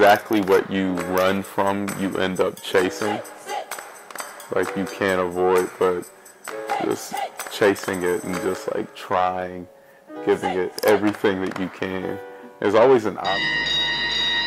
exactly what you run from, you end up chasing. Like you can't avoid, but just chasing it and just like trying, giving it everything that you can. There's always an option.